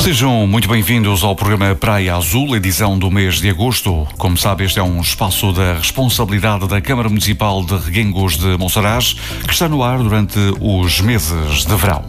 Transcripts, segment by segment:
Sejam muito bem-vindos ao programa Praia Azul, edição do mês de agosto. Como sabe, este é um espaço da responsabilidade da Câmara Municipal de Reguengos de Monsaraz, que está no ar durante os meses de verão.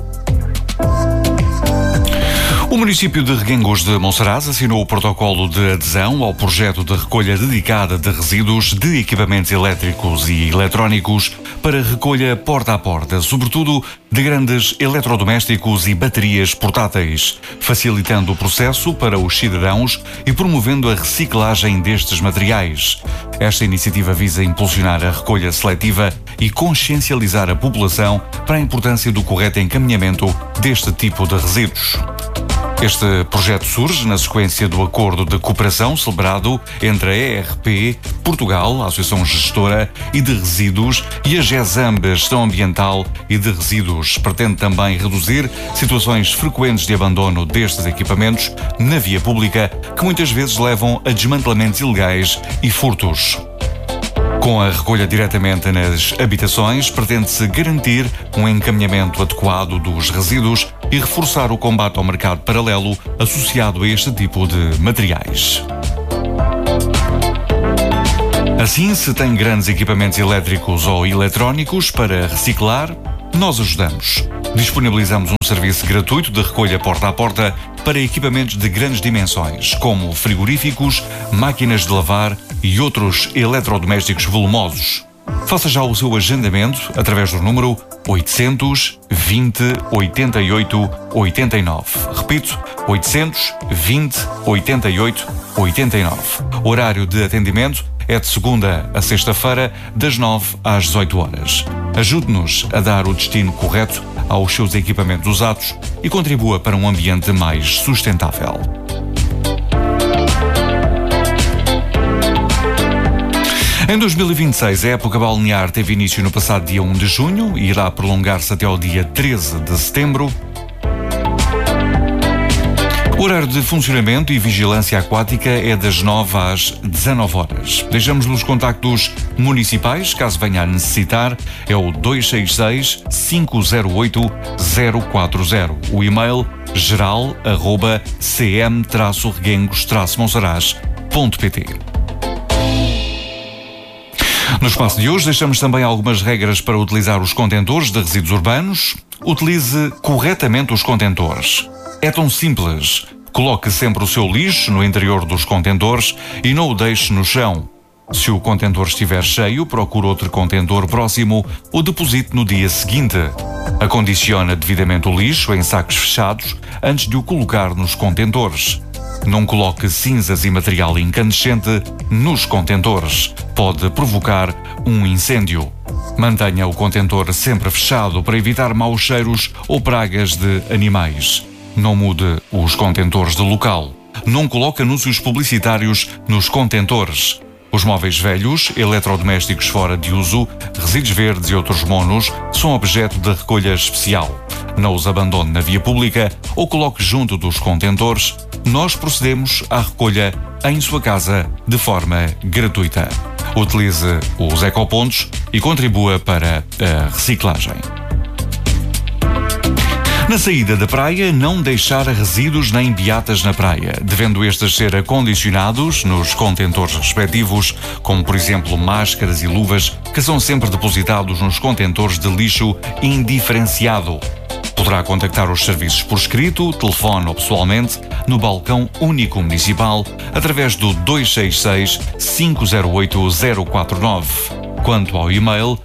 O município de Reguengos de Monsaraz assinou o protocolo de adesão ao projeto de recolha dedicada de resíduos de equipamentos elétricos e eletrónicos para recolha porta a porta, sobretudo de grandes eletrodomésticos e baterias portáteis, facilitando o processo para os cidadãos e promovendo a reciclagem destes materiais. Esta iniciativa visa impulsionar a recolha seletiva e consciencializar a população para a importância do correto encaminhamento deste tipo de resíduos. Este projeto surge na sequência do acordo de cooperação celebrado entre a ERP Portugal, a Associação Gestora e de Resíduos, e a GESAMB, Gestão Ambiental e de Resíduos. Pretende também reduzir situações frequentes de abandono destes equipamentos na via pública, que muitas vezes levam a desmantelamentos ilegais e furtos. Com a recolha diretamente nas habitações, pretende-se garantir um encaminhamento adequado dos resíduos e reforçar o combate ao mercado paralelo associado a este tipo de materiais. Assim, se tem grandes equipamentos elétricos ou eletrónicos para reciclar, nós ajudamos. Disponibilizamos um serviço gratuito de recolha porta a porta para equipamentos de grandes dimensões, como frigoríficos, máquinas de lavar e outros eletrodomésticos volumosos. Faça já o seu agendamento através do número 820 88 89. Repito, 820 88 89. O horário de atendimento é de segunda a sexta-feira, das 9 às 18 horas. Ajude-nos a dar o destino correto aos seus equipamentos usados e contribua para um ambiente mais sustentável. Em 2026, a época balnear teve início no passado dia 1 de junho e irá prolongar-se até ao dia 13 de setembro. O horário de funcionamento e vigilância aquática é das 9 às 19 horas. Deixamos os contactos municipais, caso venha a necessitar, é o 266 508 040. O e-mail geral@cm-reguengos-monsaraz.pt. No espaço de hoje deixamos também algumas regras para utilizar os contentores de resíduos urbanos. Utilize corretamente os contentores. É tão simples. Coloque sempre o seu lixo no interior dos contentores e não o deixe no chão. Se o contentor estiver cheio, procure outro contentor próximo ou deposite no dia seguinte. Acondicione devidamente o lixo em sacos fechados antes de o colocar nos contentores. Não coloque cinzas e material incandescente nos contentores. Pode provocar um incêndio. Mantenha o contentor sempre fechado para evitar maus cheiros ou pragas de animais. Não mude os contentores de local. Não coloque anúncios publicitários nos contentores. Os móveis velhos, eletrodomésticos fora de uso, resíduos verdes e outros monos são objeto de recolha especial. Não os abandone na via pública ou coloque junto dos contentores. Nós procedemos à recolha em sua casa de forma gratuita. Utilize os ecopontos e contribua para a reciclagem. Na saída da praia, não deixar resíduos nem beatas na praia, devendo estes ser acondicionados nos contentores respectivos, como por exemplo máscaras e luvas, que são sempre depositados nos contentores de lixo indiferenciado. Poderá contactar os serviços por escrito, telefone ou pessoalmente, no balcão único municipal, através do 266 508 049. Quanto ao e-mail,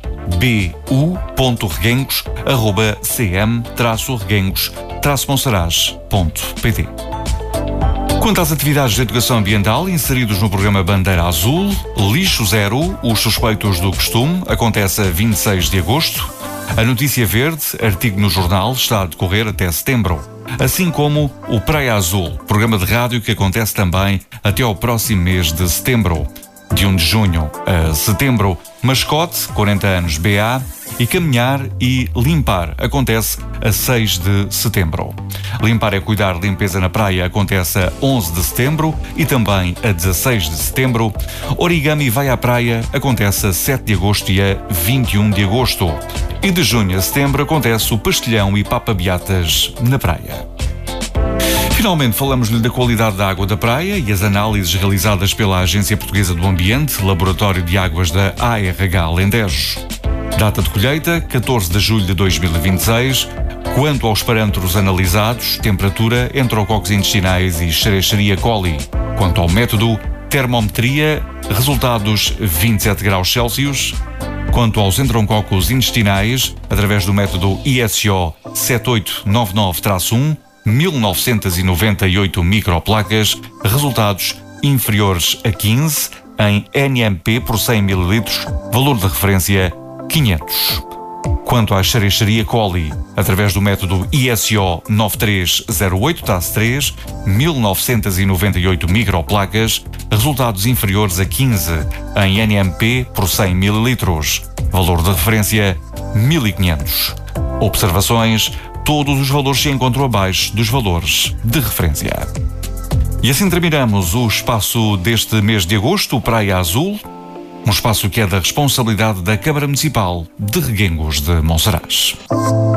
bu.reguengos@cm-reguengos-monsaraz.pt. Quanto às atividades de educação ambiental inseridos no programa Bandeira Azul, Lixo Zero, os suspeitos do costume, acontece a 26 de agosto. A Notícia Verde, artigo no jornal, está a decorrer até setembro. Assim como o Praia Azul, programa de rádio que acontece também até ao próximo mês de setembro. De 1 de junho a setembro, Mascote, 40 anos BA, e Caminhar e Limpar acontece a 6 de setembro. Limpar é cuidar, limpeza na praia acontece a 11 de setembro e também a 16 de setembro. Origami vai à praia acontece a 7 de agosto e a 21 de agosto. E de junho a setembro acontece o Pastelhão e Papa Beatas na praia. Finalmente, falamos-lhe da qualidade da água da praia e as análises realizadas pela Agência Portuguesa do Ambiente, Laboratório de Águas da ARH Alentejo. Data de colheita, 14 de julho de 2026. Quanto aos parâmetros analisados, temperatura, enterococos intestinais e Escherichia coli. Quanto ao método, termometria, resultados 27 graus Celsius. Quanto aos enterococos intestinais, através do método ISO 7899-1, 1998 microplacas, resultados inferiores a 15 em NMP por 100 ml, valor de referência 500. Quanto à Escherichia coli, através do método ISO 9308-3, 1998 microplacas, resultados inferiores a 15 em NMP por 100 ml, valor de referência 1500. Observações: todos os valores se encontram abaixo dos valores de referência. E assim terminamos o espaço deste mês de agosto, Praia Azul, um espaço que é da responsabilidade da Câmara Municipal de Reguengos de Monsaraz.